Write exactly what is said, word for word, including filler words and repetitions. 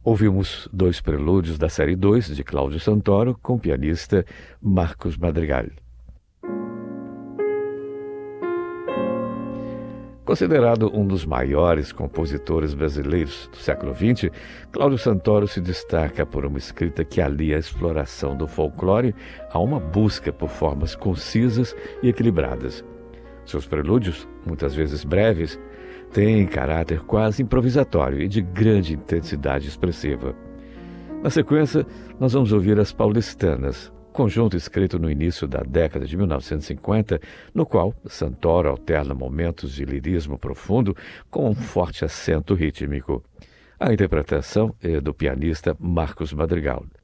Ouvimos dois prelúdios da série dois de Cláudio Santoro com o pianista Marcos Madrigal. Considerado um dos maiores compositores brasileiros do século vinte, Cláudio Santoro se destaca por uma escrita que alia a exploração do folclore a uma busca por formas concisas e equilibradas. Seus prelúdios, muitas vezes breves, têm caráter quase improvisatório e de grande intensidade expressiva. Na sequência, nós vamos ouvir as Paulistanas, conjunto escrito no início da década de mil novecentos e cinquenta, no qual Santoro alterna momentos de lirismo profundo com um forte acento rítmico. A interpretação é do pianista Marcos Madrigal.